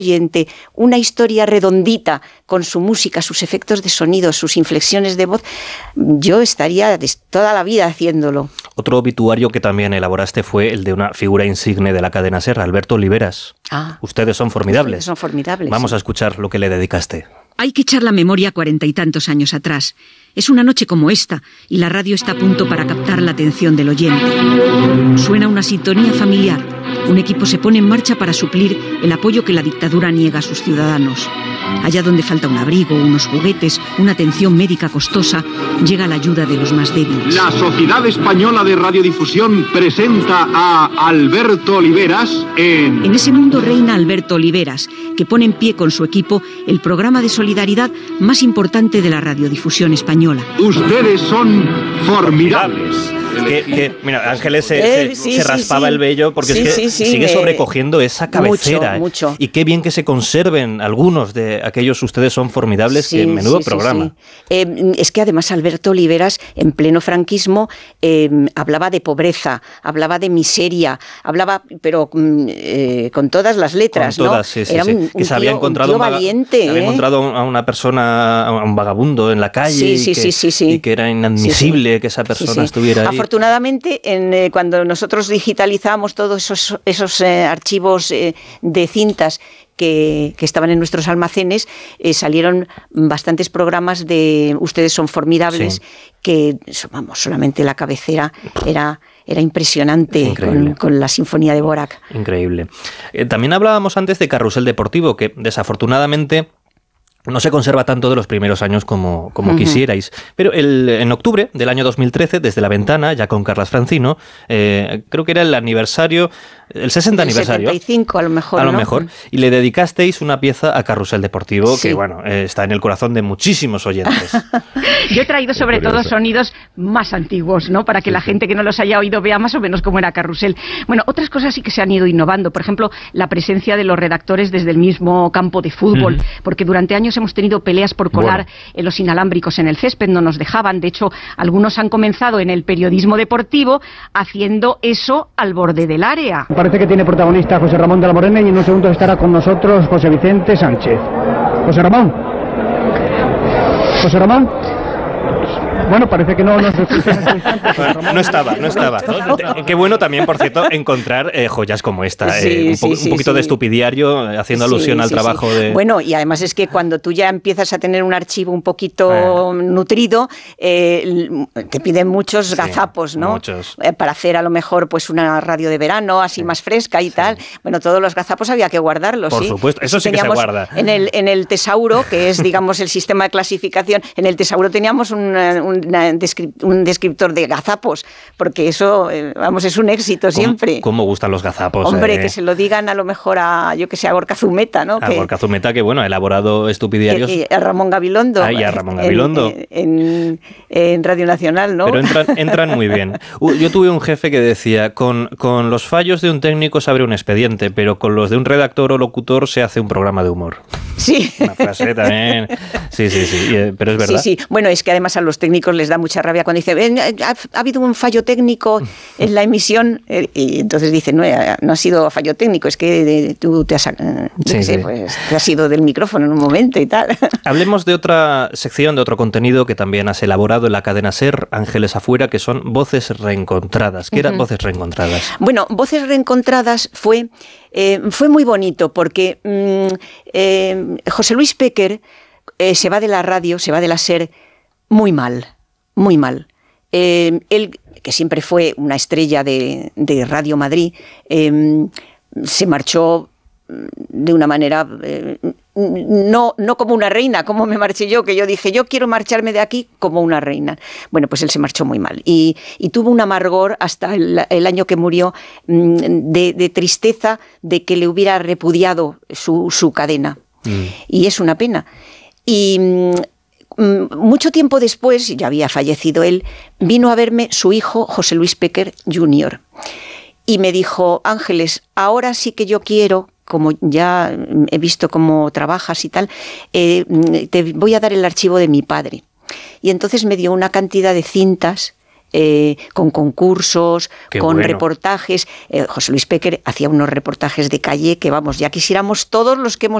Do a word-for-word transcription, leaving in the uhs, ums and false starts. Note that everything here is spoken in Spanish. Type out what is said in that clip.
oyente una historia redondita con su música, sus efectos de sonido, sus inflexiones de voz, yo estaría toda la vida haciéndolo. Otro obituario que también elaboraste fue el de una figura insigne de la cadena SER, Alberto Oliveras. Ah, ustedes son formidables. Ustedes son formidables. Vamos sí. a escuchar lo que le dedicaste. Hay que echar la memoria cuarenta y tantos años atrás. Es una noche como esta y la radio está a punto para captar la atención del oyente. Suena una sintonía familiar. Un equipo se pone en marcha para suplir el apoyo que la dictadura niega a sus ciudadanos. Allá donde falta un abrigo, unos juguetes, una atención médica costosa, llega la ayuda de los más débiles. La Sociedad Española de Radiodifusión presenta a Alberto Oliveras en... En ese mundo reina Alberto Oliveras, que pone en pie con su equipo el programa de solidaridad más importante de la radiodifusión española. Ustedes son formidables. Que, que, mira, Ángeles se, Eh, se, sí, se sí, raspaba sí. el vello porque Sí, es que sí, sí, sigue me- sobrecogiendo esa cabecera. Mucho, mucho. Y qué bien que se conserven algunos de aquellos Ustedes son formidables, Sí, que menudo sí, sí, programa. sí. Eh, es que además Alberto Oliveras, en pleno franquismo, eh, hablaba de pobreza, hablaba de miseria, hablaba, pero mm, eh, con todas las letras, Con todas, ¿no? sí, sí, Era sí. un, Que se un había tío- encontrado un tío un vaga- valiente. había ¿eh? encontrado a una persona, a un vagabundo en la calle Sí, y, sí, que, sí, sí, sí. y que era inadmisible Sí, sí. que esa Sí, persona sí. estuviera ahí. Afortunadamente, en, eh, cuando nosotros digitalizamos todos esos, esos eh, archivos eh, de cintas que, que estaban en nuestros almacenes, eh, salieron bastantes programas de Ustedes son formidables, Sí. que, so- vamos, solamente la cabecera era, era impresionante Increíble. con, con la Sinfonía de Dvorak. Increíble. Eh, también hablábamos antes de Carrusel Deportivo, que desafortunadamente no se conserva tanto de los primeros años como, como Ujú. quisierais. Pero el, en octubre del año dos mil trece, desde La Ventana, ya con Carlas Francino, eh, creo que era el aniversario, el sesenta El aniversario. setenta y cinco a lo mejor, A lo ¿no? mejor. Y le dedicasteis una pieza a Carrusel Deportivo, Sí. que bueno, eh, está en el corazón de muchísimos oyentes. Yo he traído sobre Curioso. todo sonidos más antiguos, ¿no? Para que Sí, la sí. gente que no los haya oído vea más o menos cómo era Carrusel. Bueno, otras cosas sí que se han ido innovando. Por ejemplo, la presencia de los redactores desde el mismo campo de fútbol. Ujú. Porque durante años hemos tenido peleas por colar Bueno. en los inalámbricos en el césped, no nos dejaban. De hecho, algunos han comenzado en el periodismo deportivo haciendo eso al borde del área. Parece que tiene protagonista José Ramón de la Morena y en un segundo estará con nosotros José Vicente Sánchez. José Ramón. José Ramón. Bueno, parece que no nos escucha en este instante. José Bueno, Ramón. no estaba, no estaba. ¿no? Te- Qué bueno también, por cierto, encontrar eh, joyas como esta. Sí, eh, un, po- sí, un sí, poquito sí. de estupidiario, eh, haciendo Sí, alusión al sí, trabajo sí. de... Bueno, y además es que cuando tú ya empiezas a tener un archivo un poquito nutrido, eh, l- te piden muchos Sí, gazapos, ¿no? muchos. Eh, para hacer a lo mejor pues una radio de verano así más fresca y tal. Bueno, todos los gazapos había que guardarlos, Por ¿sí? supuesto, eso sí que se Teníamos guarda. En el, en el tesauro, que es, digamos, el sistema de clasificación, en el tesauro teníamos una- una descrip- un descriptor de gazapos, porque eso, eh, vamos, es un éxito ¿Cómo- siempre. ¿Cómo gustan los gazapos? Hombre, eh? que se lo digan a lo mejor a, yo que sé, a Gorka Zumeta, ¿no? A Que- Gorka Zumeta, que bueno, ha elaborado estupidiarios. que- que a Ramón Gabilondo. Ah, y a Ramón en- Gabilondo. En, en Radio Nacional, ¿no? Pero entran, entran muy bien. Uh, Yo tuve un jefe que decía, con, con los fallos de un técnico se abre un expediente, pero con los de un redactor o locutor se hace un programa de humor. Sí. Una frase también. Sí, sí, sí, y, eh, pero es verdad. Sí, sí. Bueno, es que además a los técnicos les da mucha rabia cuando dicen, "Ven, ha, ha habido un fallo técnico en la emisión", eh, y entonces dicen, no, eh, no ha sido fallo técnico, es que eh, tú te has, eh, yo Sí, qué sé, sí. pues, te has ido del micrófono en un momento y tal. Hablemos de otra sección, de otro contenido que también has elaborado en la cadena SER, Ángeles Afuera, que son Voces Reencontradas. ¿Qué eran Ujú. Voces Reencontradas? Bueno, Voces Reencontradas fue, eh, fue muy bonito porque mm, eh, José Luis Péquer eh, se va de la radio, se va de la SER muy mal, muy mal. Eh, él, que siempre fue una estrella de, de Radio Madrid, eh, se marchó de una manera, eh, no, no como una reina, como me marché yo, que yo dije, yo quiero marcharme de aquí como una reina. Bueno, pues él se marchó muy mal y, y tuvo un amargor hasta el, el año que murió de, de tristeza de que le hubiera repudiado su, su cadena. Mm. Y es una pena. Y mm, mucho tiempo después, ya había fallecido él, vino a verme su hijo José Luis Péquer junior y me dijo, Ángeles, ahora sí que yo quiero, como ya he visto cómo trabajas y tal, eh, te voy a dar el archivo de mi padre. Y entonces me dio una cantidad de cintas eh, con concursos, Qué con bueno. reportajes. Eh, José Luis Péquer hacía unos reportajes de calle que, vamos, ya quisiéramos todos los que hemos